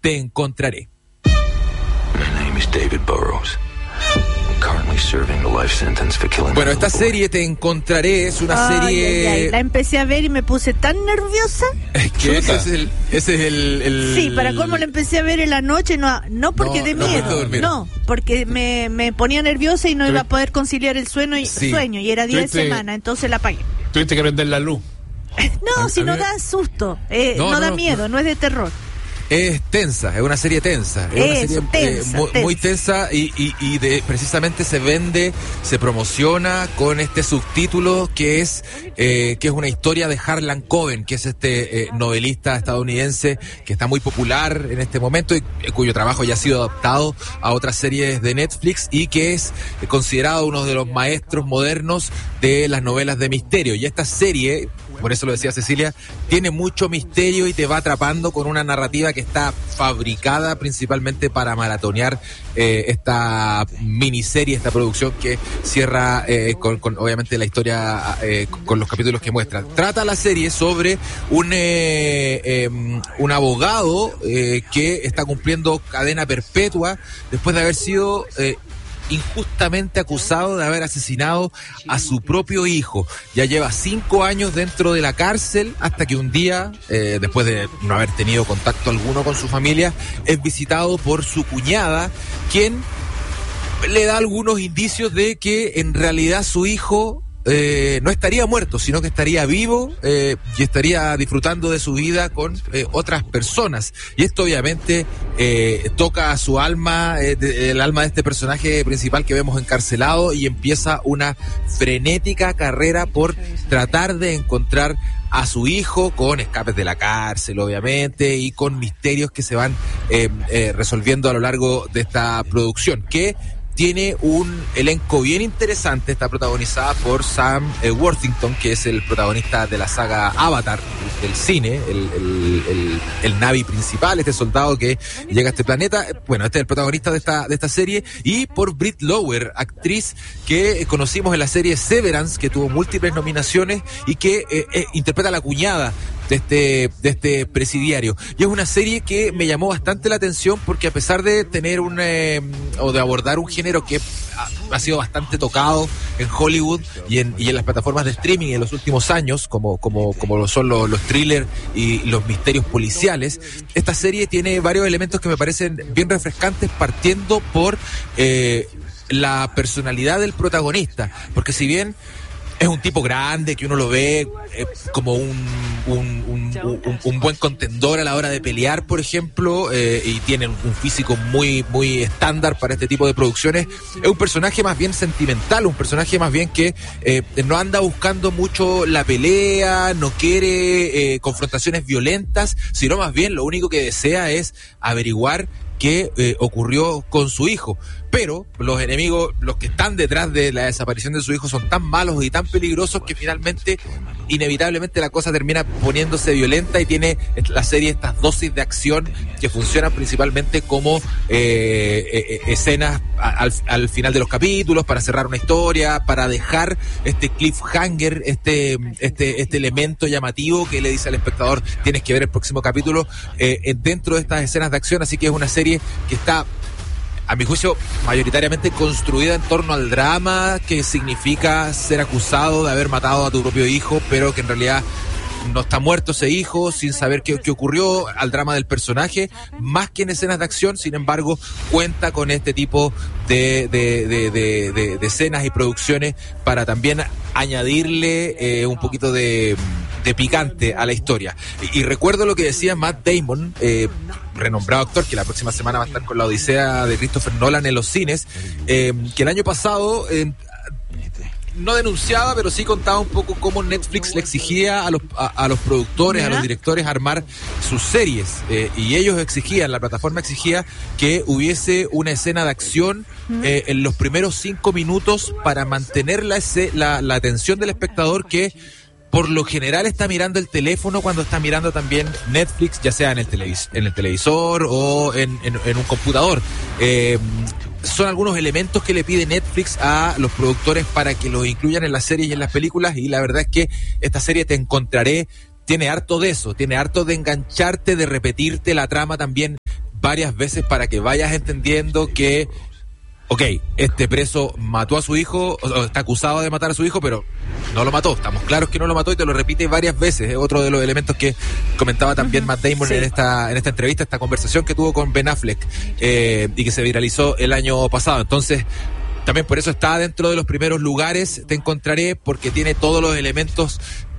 Te Encontraré. My name is David Burrows. Currently serving the life sentence for killing. Bueno, esta serie Te Encontraré es una serie. Ay. La empecé a ver y me puse tan nerviosa. Es que ese es el. Sí, para cómo la empecé a ver en la noche, no porque de miedo, no, porque me ponía nerviosa y no iba a poder conciliar el sueño y era 10 semanas, entonces la apagué. Tuviste que prender la luz. No, si no da susto, no da miedo, no es de terror. Es tensa, es una serie tensa. Es una serie muy tensa y precisamente se vende, se promociona con este subtítulo que es una historia de Harlan Coben, que es este novelista estadounidense que está muy popular en este momento y cuyo trabajo ya ha sido adaptado a otras series de Netflix y que es considerado uno de los maestros modernos de las novelas de misterio. Y esta serie, por eso lo decía Cecilia, tiene mucho misterio y te va atrapando con una narrativa que está fabricada principalmente para maratonear esta miniserie, esta producción que cierra con obviamente la historia con los capítulos que muestra. Trata la serie sobre un abogado que está cumpliendo cadena perpetua después de haber sido injustamente acusado de haber asesinado a su propio hijo. Ya lleva 5 años dentro de la cárcel hasta que un día, después de no haber tenido contacto alguno con su familia, es visitado por su cuñada, quien le da algunos indicios de que en realidad su hijo no estaría muerto, sino que estaría vivo y estaría disfrutando de su vida con otras personas. Y esto obviamente toca a su alma, el alma de este personaje principal que vemos encarcelado, y empieza una frenética carrera por tratar de encontrar a su hijo, con escapes de la cárcel obviamente y con misterios que se van resolviendo a lo largo de esta producción, que tiene un elenco bien interesante. Está protagonizada por Sam Worthington, que es el protagonista de la saga Avatar del cine, el Na'vi principal, este soldado que llega a este planeta. Bueno, este es el protagonista de esta serie. Y por Britt Lower, actriz que conocimos en la serie Severance, que tuvo múltiples nominaciones y que interpreta a la cuñada de este presidiario. Y es una serie que me llamó bastante la atención porque, a pesar de tener o de abordar un género que ha sido bastante tocado en Hollywood y en las plataformas de streaming en los últimos años, como lo son los thrillers y los misterios policiales, esta serie tiene varios elementos que me parecen bien refrescantes, partiendo por la personalidad del protagonista, porque si bien es un tipo grande, que uno lo ve como un buen contendor a la hora de pelear, por ejemplo, y tiene un físico muy, muy estándar para este tipo de producciones. Es un personaje más bien sentimental, un personaje más bien que no anda buscando mucho la pelea, no quiere confrontaciones violentas, sino más bien lo único que desea es averiguar qué ocurrió con su hijo. Pero los enemigos, los que están detrás de la desaparición de su hijo, son tan malos y tan peligrosos que finalmente, inevitablemente, la cosa termina poniéndose violenta, y tiene la serie estas dosis de acción que funcionan principalmente como escenas al final de los capítulos, para cerrar una historia, para dejar este cliffhanger, este elemento llamativo que le dice al espectador: tienes que ver el próximo capítulo, dentro de estas escenas de acción. Así que es una serie que está, a mi juicio, mayoritariamente construida en torno al drama que significa ser acusado de haber matado a tu propio hijo, pero que en realidad no está muerto ese hijo, sin saber qué ocurrió, al drama del personaje, más que en escenas de acción. Sin embargo, cuenta con este tipo de escenas y producciones para también añadirle un poquito de picante a la historia. Y recuerdo lo que decía Matt Damon, renombrado actor, que la próxima semana va a estar con La Odisea de Christopher Nolan en los cines, que el año pasado no denunciaba, pero sí contaba un poco cómo Netflix le exigía a los productores, a los directores, armar sus series, y ellos exigían, la plataforma exigía que hubiese una escena de acción en los primeros 5 minutos para mantener la atención del espectador, que por lo general está mirando el teléfono cuando está mirando también Netflix, ya sea en el televisor o en un computador. Son algunos elementos que le pide Netflix a los productores para que los incluyan en las series y en las películas, y la verdad es que esta serie Te Encontraré tiene harto de eso, tiene harto de engancharte, de repetirte la trama también varias veces para que vayas entendiendo que, ok, este preso mató a su hijo, o está acusado de matar a su hijo, pero no lo mató. Estamos claros que no lo mató y te lo repite varias veces. Es otro de los elementos que comentaba también Matt Damon en esta entrevista, esta conversación que tuvo con Ben Affleck y que se viralizó el año pasado. Entonces, también por eso está dentro de los primeros lugares, Te encontraré, porque tiene todos los elementos